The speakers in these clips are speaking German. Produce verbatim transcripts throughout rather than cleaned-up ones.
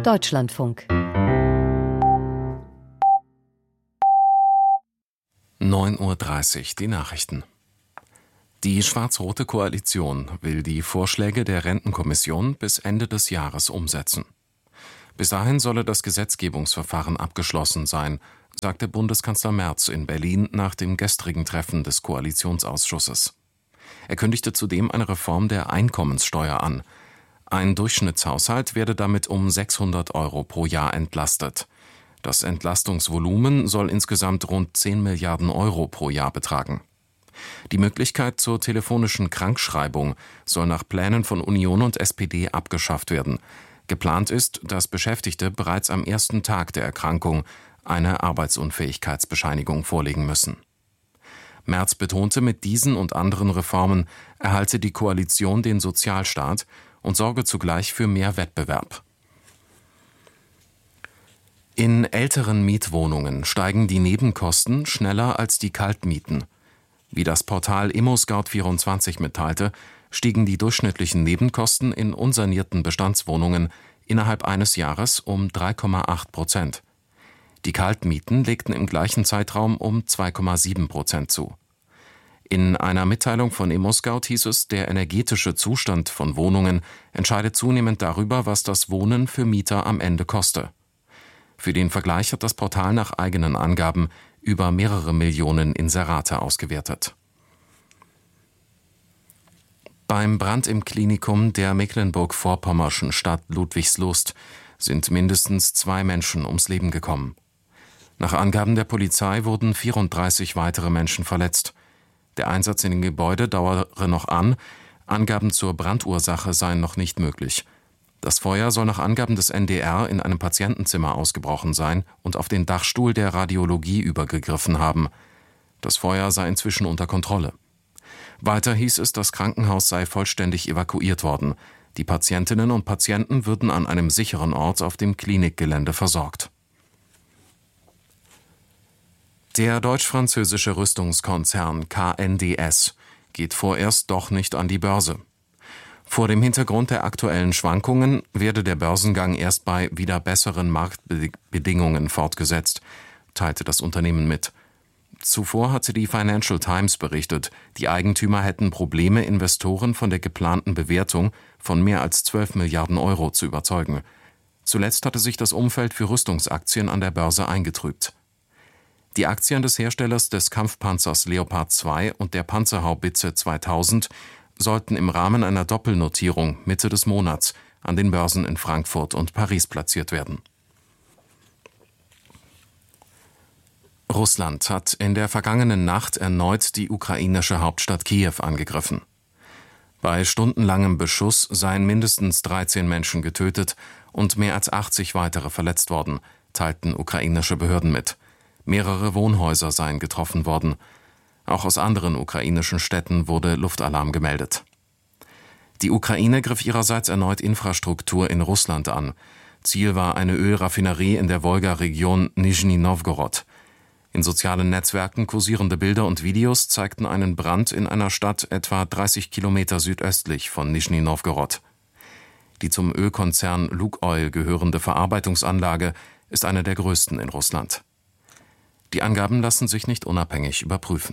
Deutschlandfunk. neun Uhr dreißig, die Nachrichten. Die schwarz-rote Koalition will die Vorschläge der Rentenkommission bis Ende des Jahres umsetzen. Bis dahin solle das Gesetzgebungsverfahren abgeschlossen sein, sagte Bundeskanzler Merz in Berlin nach dem gestrigen Treffen des Koalitionsausschusses. Er kündigte zudem eine Reform der Einkommenssteuer an. Ein Durchschnittshaushalt werde damit um sechshundert Euro pro Jahr entlastet. Das Entlastungsvolumen soll insgesamt rund zehn Milliarden Euro pro Jahr betragen. Die Möglichkeit zur telefonischen Krankschreibung soll nach Plänen von Union und S P D abgeschafft werden. Geplant ist, dass Beschäftigte bereits am ersten Tag der Erkrankung eine Arbeitsunfähigkeitsbescheinigung vorlegen müssen. Merz betonte, mit diesen und anderen Reformen erhalte die Koalition den Sozialstaat und sorge zugleich für mehr Wettbewerb. In älteren Mietwohnungen steigen die Nebenkosten schneller als die Kaltmieten. Wie das Portal ImmoScout vierundzwanzig mitteilte, stiegen die durchschnittlichen Nebenkosten in unsanierten Bestandswohnungen innerhalb eines Jahres um drei Komma acht Prozent. Die Kaltmieten legten im gleichen Zeitraum um zwei Komma sieben Prozent zu. In einer Mitteilung von ImmoScout hieß es, der energetische Zustand von Wohnungen entscheide zunehmend darüber, was das Wohnen für Mieter am Ende koste. Für den Vergleich hat das Portal nach eigenen Angaben über mehrere Millionen Inserate ausgewertet. Beim Brand im Klinikum der mecklenburg-vorpommerschen Stadt Ludwigslust sind mindestens zwei Menschen ums Leben gekommen. Nach Angaben der Polizei wurden vierunddreißig weitere Menschen verletzt. Der Einsatz in den Gebäude dauere noch an, Angaben zur Brandursache seien noch nicht möglich. Das Feuer soll nach Angaben des N D R in einem Patientenzimmer ausgebrochen sein und auf den Dachstuhl der Radiologie übergegriffen haben. Das Feuer sei inzwischen unter Kontrolle. Weiter hieß es, das Krankenhaus sei vollständig evakuiert worden. Die Patientinnen und Patienten würden an einem sicheren Ort auf dem Klinikgelände versorgt. Der deutsch-französische Rüstungskonzern K N D S geht vorerst doch nicht an die Börse. Vor dem Hintergrund der aktuellen Schwankungen werde der Börsengang erst bei wieder besseren Marktbedingungen fortgesetzt, teilte das Unternehmen mit. Zuvor hatte die Financial Times berichtet, die Eigentümer hätten Probleme, Investoren von der geplanten Bewertung von mehr als zwölf Milliarden Euro zu überzeugen. Zuletzt hatte sich das Umfeld für Rüstungsaktien an der Börse eingetrübt. Die Aktien des Herstellers des Kampfpanzers Leopard zwei und der Panzerhaubitze zweitausend sollten im Rahmen einer Doppelnotierung Mitte des Monats an den Börsen in Frankfurt und Paris platziert werden. Russland hat in der vergangenen Nacht erneut die ukrainische Hauptstadt Kiew angegriffen. Bei stundenlangem Beschuss seien mindestens dreizehn Menschen getötet und mehr als achtzig weitere verletzt worden, teilten ukrainische Behörden mit. Mehrere Wohnhäuser seien getroffen worden. Auch aus anderen ukrainischen Städten wurde Luftalarm gemeldet. Die Ukraine griff ihrerseits erneut Infrastruktur in Russland an. Ziel war eine Ölraffinerie in der Wolga-Region Nischni Nowgorod. In sozialen Netzwerken kursierende Bilder und Videos zeigten einen Brand in einer Stadt etwa dreißig Kilometer südöstlich von Nischni Nowgorod. Die zum Ölkonzern Lukoil gehörende Verarbeitungsanlage ist eine der größten in Russland. Die Angaben lassen sich nicht unabhängig überprüfen.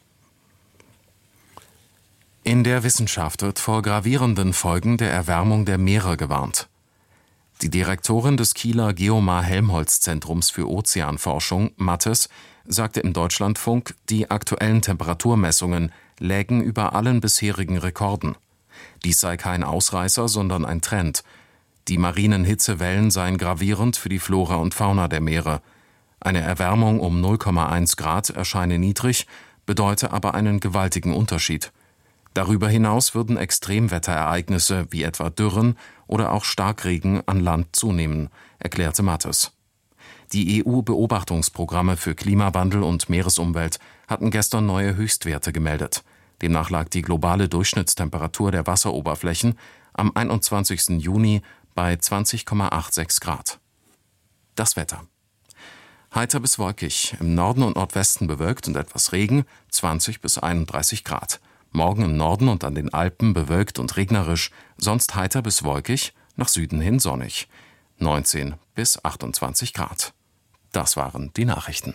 In der Wissenschaft wird vor gravierenden Folgen der Erwärmung der Meere gewarnt. Die Direktorin des Kieler Geomar-Helmholtz-Zentrums für Ozeanforschung, Mattes, sagte im Deutschlandfunk, die aktuellen Temperaturmessungen lägen über allen bisherigen Rekorden. Dies sei kein Ausreißer, sondern ein Trend. Die marinen Hitzewellen seien gravierend für die Flora und Fauna der Meere. Eine Erwärmung um null Komma eins Grad erscheine niedrig, bedeute aber einen gewaltigen Unterschied. Darüber hinaus würden Extremwetterereignisse wie etwa Dürren oder auch Starkregen an Land zunehmen, erklärte Mattes. Die E U-Beobachtungsprogramme für Klimawandel und Meeresumwelt hatten gestern neue Höchstwerte gemeldet. Demnach lag die globale Durchschnittstemperatur der Wasseroberflächen am einundzwanzigsten Juni bei zwanzig Komma sechsundachtzig Grad. Das Wetter. Heiter bis wolkig, im Norden und Nordwesten bewölkt und etwas Regen, zwanzig bis einunddreißig Grad. Morgen im Norden und an den Alpen bewölkt und regnerisch, sonst heiter bis wolkig, nach Süden hin sonnig. neunzehn bis achtundzwanzig Grad. Das waren die Nachrichten.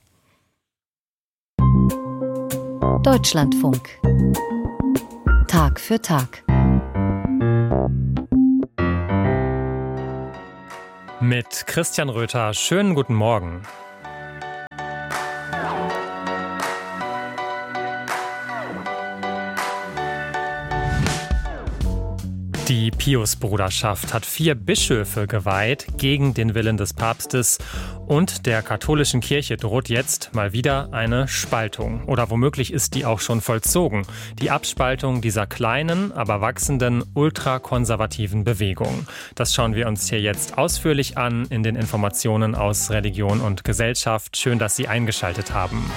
Deutschlandfunk. Tag für Tag. Mit Christian Röther, schönen guten Morgen. Die Piusbruderschaft hat vier Bischöfe geweiht gegen den Willen des Papstes und der katholischen Kirche droht jetzt mal wieder eine Spaltung. Oder womöglich ist die auch schon vollzogen. Die Abspaltung dieser kleinen, aber wachsenden, ultrakonservativen Bewegung. Das schauen wir uns hier jetzt ausführlich an in den Informationen aus Religion und Gesellschaft. Schön, dass Sie eingeschaltet haben.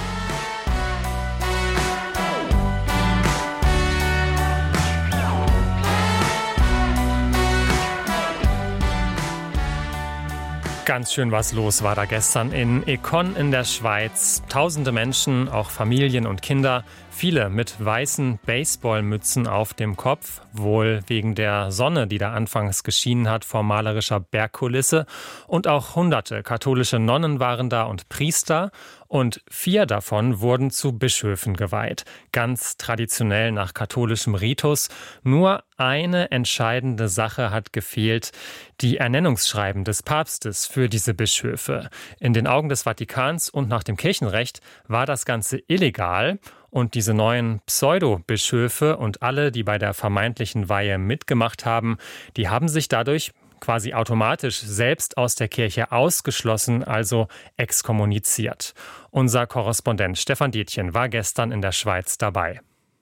Ganz schön was los war da gestern in Écône in der Schweiz. Tausende Menschen, auch Familien und Kinder, viele mit weißen Baseballmützen auf dem Kopf, wohl wegen der Sonne, die da anfangs geschienen hat vor malerischer Bergkulisse. Und auch hunderte katholische Nonnen waren da und Priester. Und vier davon wurden zu Bischöfen geweiht. Ganz traditionell nach katholischem Ritus. Nur eine entscheidende Sache hat gefehlt: die Ernennungsschreiben des Papstes für diese Bischöfe. In den Augen des Vatikans und nach dem Kirchenrecht war das Ganze illegal. Und diese neuen Pseudo-Bischöfe und alle, die bei der vermeintlichen Weihe mitgemacht haben, die haben sich dadurch quasi automatisch selbst aus der Kirche ausgeschlossen, also exkommuniziert. Unser Korrespondent Stefan Detjen war gestern in der Schweiz dabei.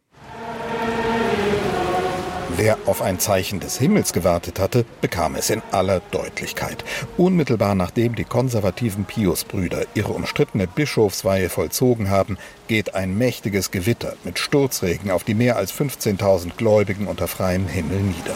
Wer auf ein Zeichen des Himmels gewartet hatte, bekam es in aller Deutlichkeit. Unmittelbar nachdem die konservativen Piusbrüder ihre umstrittene Bischofsweihe vollzogen haben, geht ein mächtiges Gewitter mit Sturzregen auf die mehr als fünfzehntausend Gläubigen unter freiem Himmel nieder.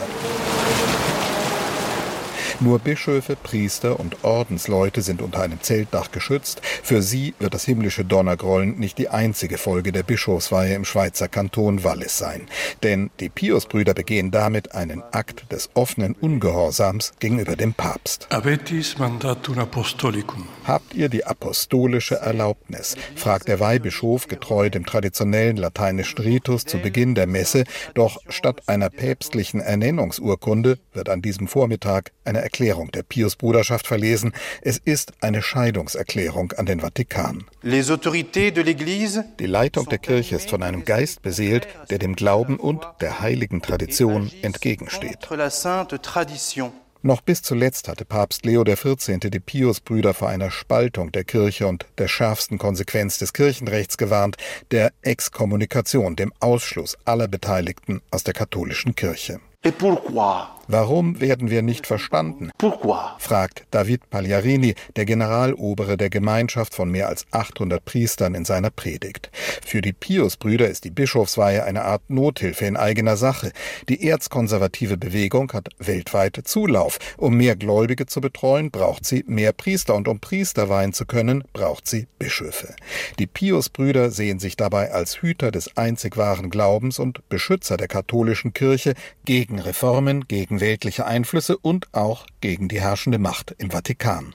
Nur Bischöfe, Priester und Ordensleute sind unter einem Zeltdach geschützt. Für sie wird das himmlische Donnergrollen nicht die einzige Folge der Bischofsweihe im Schweizer Kanton Wallis sein. Denn die Piusbrüder begehen damit einen Akt des offenen Ungehorsams gegenüber dem Papst. Habetis mandatum apostolicum. Habt ihr die apostolische Erlaubnis? Fragt der Weihbischof getreu dem traditionellen lateinischen Ritus zu Beginn der Messe. Doch statt einer päpstlichen Ernennungsurkunde wird an diesem Vormittag eine Erklärung der Piusbruderschaft verlesen. Es ist eine Scheidungserklärung an den Vatikan. Die Leitung der Kirche ist von einem Geist beseelt, der dem Glauben und der heiligen Tradition entgegensteht. Noch bis zuletzt hatte Papst Leo der vierzehnte die Piusbrüder vor einer Spaltung der Kirche und der schärfsten Konsequenz des Kirchenrechts gewarnt, der Exkommunikation, dem Ausschluss aller Beteiligten aus der katholischen Kirche. Warum werden wir nicht verstanden? Fragt David Pagliarini, der Generalobere der Gemeinschaft von mehr als achthundert Priestern, in seiner Predigt. Für die Piusbrüder ist die Bischofsweihe eine Art Nothilfe in eigener Sache. Die erzkonservative Bewegung hat weltweit Zulauf. Um mehr Gläubige zu betreuen, braucht sie mehr Priester. Und um Priester weihen zu können, braucht sie Bischöfe. Die Piusbrüder sehen sich dabei als Hüter des einzig wahren Glaubens und Beschützer der katholischen Kirche gegen Reformen, gegen weltliche Einflüsse und auch gegen die herrschende Macht im Vatikan.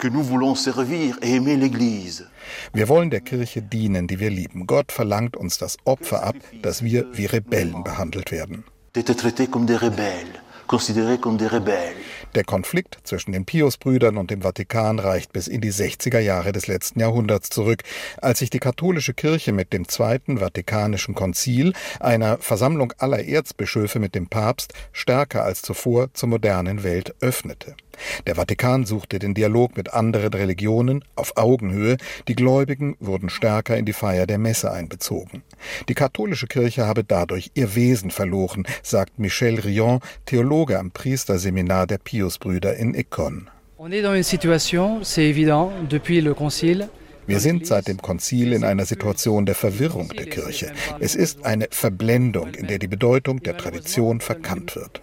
Wir wollen der Kirche dienen, die wir lieben. Gott verlangt uns das Opfer ab, dass wir wie Rebellen behandelt werden. Der Konflikt zwischen den Piusbrüdern und dem Vatikan reicht bis in die sechziger Jahre des letzten Jahrhunderts zurück, als sich die katholische Kirche mit dem Zweiten Vatikanischen Konzil, einer Versammlung aller Erzbischöfe mit dem Papst, stärker als zuvor zur modernen Welt öffnete. Der Vatikan suchte den Dialog mit anderen Religionen auf Augenhöhe. Die Gläubigen wurden stärker in die Feier der Messe einbezogen. Die katholische Kirche habe dadurch ihr Wesen verloren, sagt Michel Rion, Theologe am Priesterseminar der Piusbrüder in Écône. On est dans une situation, c'est évident, depuis le Concile, Wir sind seit dem Konzil in einer Situation der Verwirrung der Kirche. Es ist eine Verblendung, in der die Bedeutung der Tradition verkannt wird.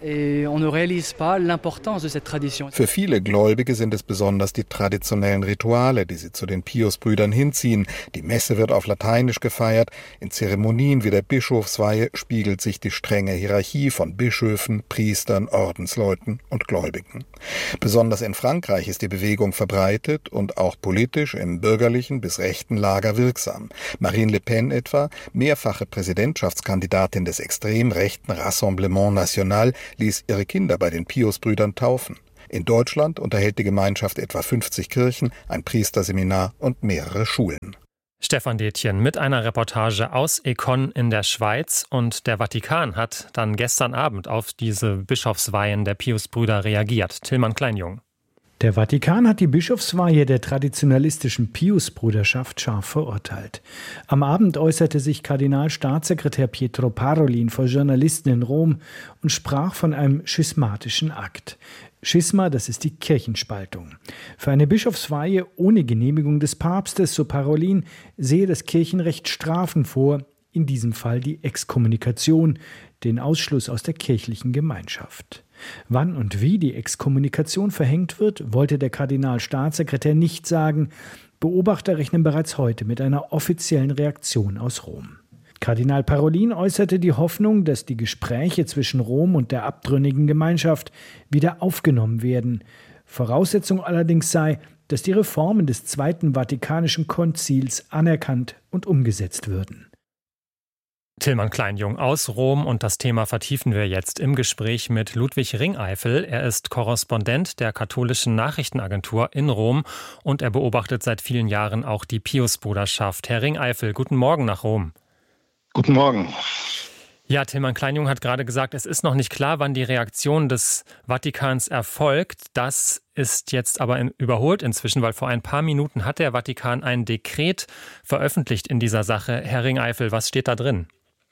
Für viele Gläubige sind es besonders die traditionellen Rituale, die sie zu den Piusbrüdern hinziehen. Die Messe wird auf Lateinisch gefeiert. In Zeremonien wie der Bischofsweihe spiegelt sich die strenge Hierarchie von Bischöfen, Priestern, Ordensleuten und Gläubigen. Besonders in Frankreich ist die Bewegung verbreitet und auch politisch im bürgerlichen bis rechten Lager wirksam. Marine Le Pen etwa, mehrfache Präsidentschaftskandidatin des extrem rechten Rassemblement National, ließ ihre Kinder bei den Piusbrüdern taufen. In Deutschland unterhält die Gemeinschaft etwa fünfzig Kirchen, ein Priesterseminar und mehrere Schulen. Stefan Detjen mit einer Reportage aus Éconne in der Schweiz. Und der Vatikan hat dann gestern Abend auf diese Bischofsweihen der Piusbrüder reagiert. Tilman Kleinjung. Der Vatikan hat die Bischofsweihe der traditionalistischen Piusbruderschaft scharf verurteilt. Am Abend äußerte sich Kardinalstaatssekretär Pietro Parolin vor Journalisten in Rom und sprach von einem schismatischen Akt. Schisma, das ist die Kirchenspaltung. Für eine Bischofsweihe ohne Genehmigung des Papstes, so Parolin, sehe das Kirchenrecht Strafen vor, in diesem Fall die Exkommunikation, den Ausschluss aus der kirchlichen Gemeinschaft. Wann und wie die Exkommunikation verhängt wird, wollte der Kardinalstaatssekretär nicht sagen. Beobachter rechnen bereits heute mit einer offiziellen Reaktion aus Rom. Kardinal Parolin äußerte die Hoffnung, dass die Gespräche zwischen Rom und der abtrünnigen Gemeinschaft wieder aufgenommen werden. Voraussetzung allerdings sei, dass die Reformen des Zweiten Vatikanischen Konzils anerkannt und umgesetzt würden. Tilman Kleinjung aus Rom, und das Thema vertiefen wir jetzt im Gespräch mit Ludwig Ringeifel. Er ist Korrespondent der katholischen Nachrichtenagentur in Rom und er beobachtet seit vielen Jahren auch die Piusbruderschaft. Herr Ringeifel, guten Morgen nach Rom. Guten Morgen. Ja, Tilman Kleinjung hat gerade gesagt, es ist noch nicht klar, wann die Reaktion des Vatikans erfolgt. Das ist jetzt aber in, überholt inzwischen, weil vor ein paar Minuten hat der Vatikan ein Dekret veröffentlicht in dieser Sache. Herr Ringeifel, was steht da drin?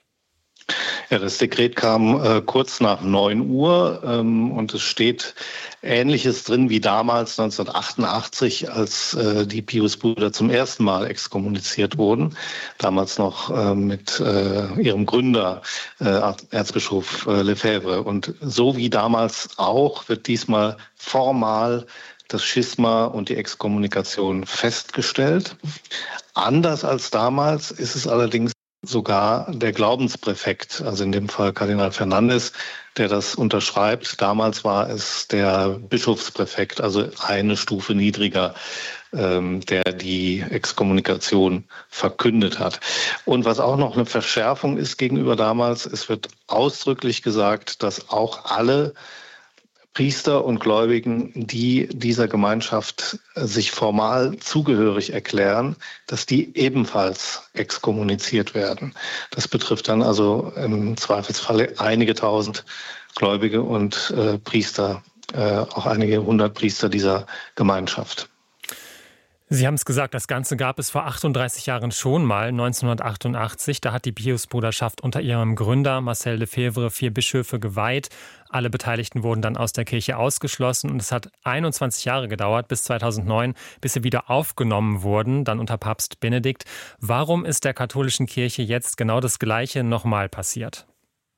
Ja, das Dekret kam äh, kurz nach neun Uhr ähm, und es steht Ähnliches drin wie damals neunzehnhundertachtundachtzig, als äh, die Piusbrüder zum ersten Mal exkommuniziert wurden. Damals noch äh, mit äh, ihrem Gründer, äh, Erzbischof äh, Lefebvre. Und so wie damals auch wird diesmal formal das Schisma und die Exkommunikation festgestellt. Anders als damals ist es allerdings sogar der Glaubenspräfekt, also in dem Fall Kardinal Fernandes, der das unterschreibt. Damals war es der Bischofspräfekt, also eine Stufe niedriger, ähm, der die Exkommunikation verkündet hat. Und was auch noch eine Verschärfung ist gegenüber damals, es wird ausdrücklich gesagt, dass auch alle Priester und Gläubigen, die dieser Gemeinschaft sich formal zugehörig erklären, dass die ebenfalls exkommuniziert werden. Das betrifft dann also im Zweifelsfall einige tausend Gläubige und äh, Priester, äh, auch einige hundert Priester dieser Gemeinschaft. Sie haben es gesagt, das Ganze gab es vor achtunddreißig Jahren schon mal, neunzehnhundertachtundachtzig. Da hat die Piusbruderschaft unter ihrem Gründer Marcel Lefebvre vier Bischöfe geweiht. Alle Beteiligten wurden dann aus der Kirche ausgeschlossen und es hat einundzwanzig Jahre gedauert, bis zweitausendneun, bis sie wieder aufgenommen wurden, dann unter Papst Benedikt. Warum ist der katholischen Kirche jetzt genau das Gleiche nochmal passiert?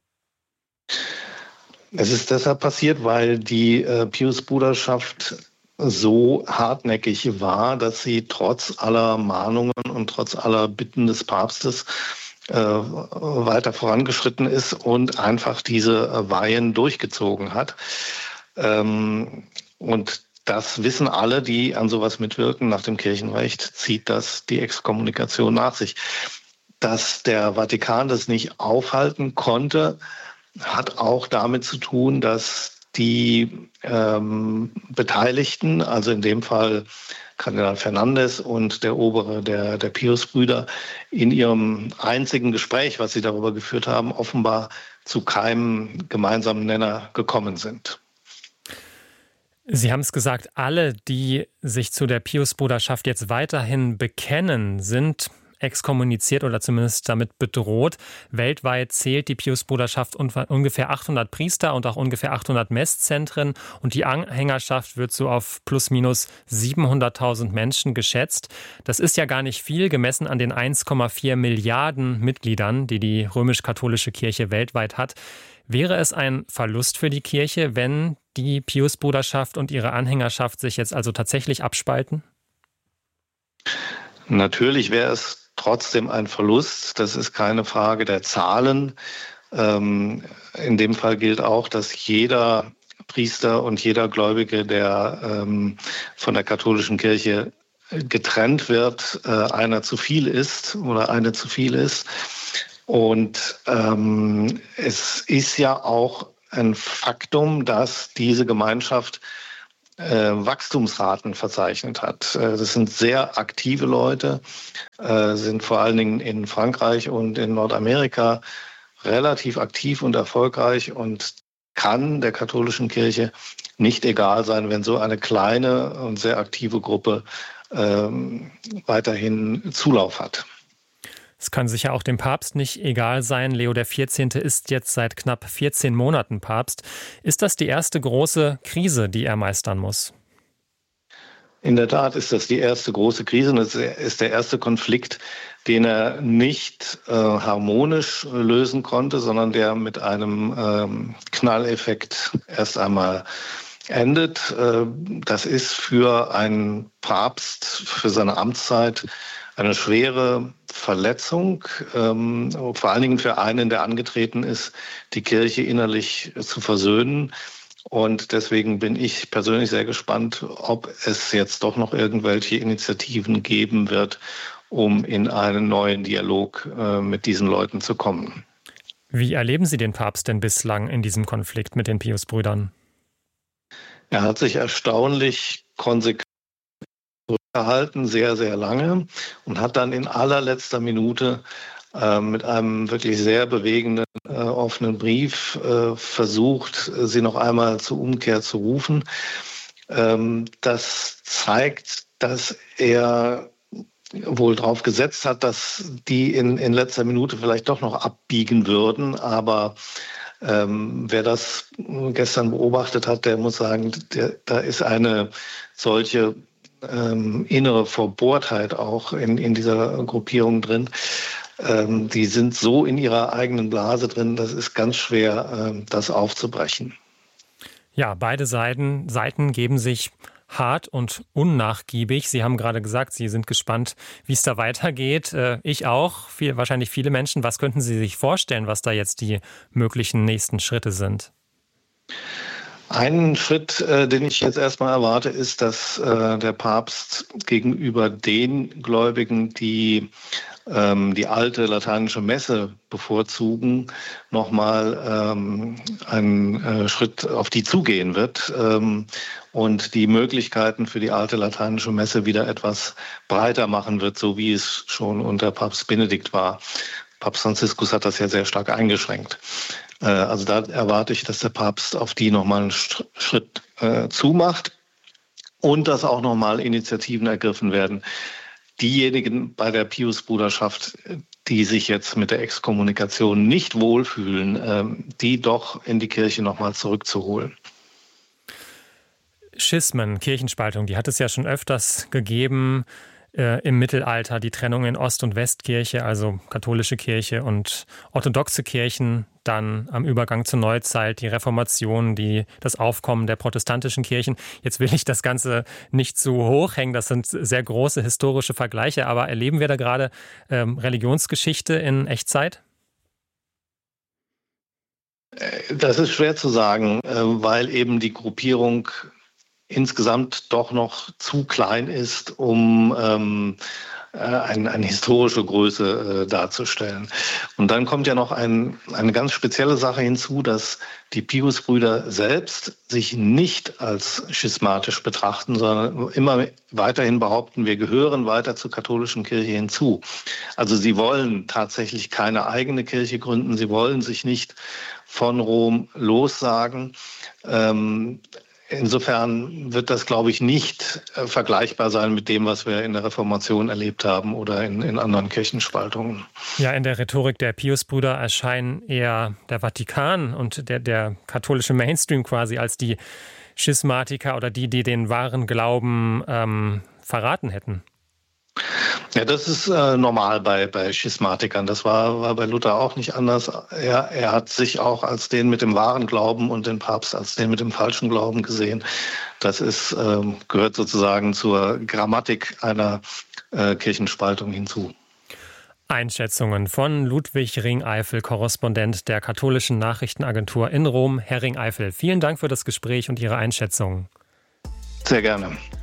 Es ist deshalb passiert, weil die äh, Piusbruderschaft so hartnäckig war, dass sie trotz aller Mahnungen und trotz aller Bitten des Papstes äh, weiter vorangeschritten ist und einfach diese Weihen durchgezogen hat. Ähm, und das wissen alle, die an sowas mitwirken. Nach dem Kirchenrecht zieht das die Exkommunikation nach sich. Dass der Vatikan das nicht aufhalten konnte, hat auch damit zu tun, dass die ähm, Beteiligten, also in dem Fall Kardinal Fernandes und der Obere der, der Piusbrüder, in ihrem einzigen Gespräch, was sie darüber geführt haben, offenbar zu keinem gemeinsamen Nenner gekommen sind. Sie haben es gesagt, alle, die sich zu der Piusbruderschaft jetzt weiterhin bekennen, sind exkommuniziert oder zumindest damit bedroht. Weltweit zählt die Piusbruderschaft ungefähr achthundert Priester und auch ungefähr achthundert Messzentren. Und die Anhängerschaft wird so auf plus minus siebenhunderttausend Menschen geschätzt. Das ist ja gar nicht viel, gemessen an den eins Komma vier Milliarden Mitgliedern, die die römisch-katholische Kirche weltweit hat. Wäre es ein Verlust für die Kirche, wenn die Piusbruderschaft und ihre Anhängerschaft sich jetzt also tatsächlich abspalten? Natürlich wäre es trotzdem ein Verlust. Das ist keine Frage der Zahlen. Ähm, in dem Fall gilt auch, dass jeder Priester und jeder Gläubige, der ähm, von der katholischen Kirche getrennt wird, äh, einer zu viel ist oder eine zu viel ist. Und ähm, es ist ja auch ein Faktum, dass diese Gemeinschaft äh, Wachstumsraten verzeichnet hat. Äh, das sind sehr aktive Leute, äh, sind vor allen Dingen in Frankreich und in Nordamerika relativ aktiv und erfolgreich und kann der katholischen Kirche nicht egal sein, wenn so eine kleine und sehr aktive Gruppe ähm, weiterhin Zulauf hat. Es kann sicher auch dem Papst nicht egal sein. Leo der vierzehnte ist jetzt seit knapp vierzehn Monaten Papst. Ist das die erste große Krise, die er meistern muss? In der Tat ist das die erste große Krise und es ist der erste Konflikt, den er nicht äh, harmonisch lösen konnte, sondern der mit einem ähm, Knalleffekt erst einmal endet. Äh, das ist für einen Papst, für seine Amtszeit eine schwere Verletzung, ähm, vor allen Dingen für einen, der angetreten ist, die Kirche innerlich zu versöhnen. Und deswegen bin ich persönlich sehr gespannt, ob es jetzt doch noch irgendwelche Initiativen geben wird, um in einen neuen Dialog äh, mit diesen Leuten zu kommen. Wie erleben Sie den Papst denn bislang in diesem Konflikt mit den Piusbrüdern? Er hat sich erstaunlich konsequent zurückgehalten, sehr, sehr lange, und hat dann in allerletzter Minute äh, mit einem wirklich sehr bewegenden, äh, offenen Brief äh, versucht, sie noch einmal zur Umkehr zu rufen. Ähm, das zeigt, dass er wohl darauf gesetzt hat, dass die in, in letzter Minute vielleicht doch noch abbiegen würden, aber Ähm, wer das gestern beobachtet hat, der muss sagen, der, da ist eine solche ähm, innere Verbohrtheit auch in, in dieser Gruppierung drin. Ähm, die sind so in ihrer eigenen Blase drin, das ist ganz schwer, ähm, das aufzubrechen. Ja, beide Seiten, Seiten geben sich hart und unnachgiebig. Sie haben gerade gesagt, Sie sind gespannt, wie es da weitergeht. Ich auch, viel, wahrscheinlich viele Menschen. Was könnten Sie sich vorstellen, was da jetzt die möglichen nächsten Schritte sind? Ein Schritt, äh, den ich jetzt erstmal erwarte, ist, dass äh, der Papst gegenüber den Gläubigen, die ähm, die alte lateinische Messe bevorzugen, nochmal ähm, einen äh, Schritt auf die zugehen wird ähm, und die Möglichkeiten für die alte lateinische Messe wieder etwas breiter machen wird, so wie es schon unter Papst Benedikt war. Papst Franziskus hat das ja sehr stark eingeschränkt. Also da erwarte ich, dass der Papst auf die nochmal einen Schritt äh, zumacht und dass auch nochmal Initiativen ergriffen werden. Diejenigen bei der Piusbruderschaft, die sich jetzt mit der Exkommunikation nicht wohlfühlen, äh, die doch in die Kirche nochmal zurückzuholen. Schismen, Kirchenspaltung, die hat es ja schon öfters gegeben. Äh, im Mittelalter, die Trennung in Ost- und Westkirche, also katholische Kirche und orthodoxe Kirchen, dann am Übergang zur Neuzeit, die Reformation, die, das Aufkommen der protestantischen Kirchen. Jetzt will ich das Ganze nicht zu hoch hängen, das sind sehr große historische Vergleiche, aber erleben wir da gerade ähm, Religionsgeschichte in Echtzeit? Das ist schwer zu sagen, weil eben die Gruppierung insgesamt doch noch zu klein ist, um ähm, eine, eine historische Größe äh, darzustellen. Und dann kommt ja noch ein, eine ganz spezielle Sache hinzu, dass die Piusbrüder selbst sich nicht als schismatisch betrachten, sondern immer weiterhin behaupten, wir gehören weiter zur katholischen Kirche hinzu. Also sie wollen tatsächlich keine eigene Kirche gründen, sie wollen sich nicht von Rom lossagen. Ähm, Insofern wird das, glaube ich, nicht äh, vergleichbar sein mit dem, was wir in der Reformation erlebt haben oder in, in anderen Kirchenspaltungen. Ja, in der Rhetorik der Piusbrüder erscheinen eher der Vatikan und der, der katholische Mainstream quasi als die Schismatiker oder die, die den wahren Glauben ähm, verraten hätten. Ja, das ist äh, normal bei, bei Schismatikern. Das war, war bei Luther auch nicht anders. Er, er hat sich auch als den mit dem wahren Glauben und den Papst als den mit dem falschen Glauben gesehen. Das ist, äh, gehört sozusagen zur Grammatik einer äh, Kirchenspaltung hinzu. Einschätzungen von Ludwig Ringeifel, Korrespondent der katholischen Nachrichtenagentur in Rom. Herr Ringeifel, vielen Dank für das Gespräch und Ihre Einschätzungen. Sehr gerne.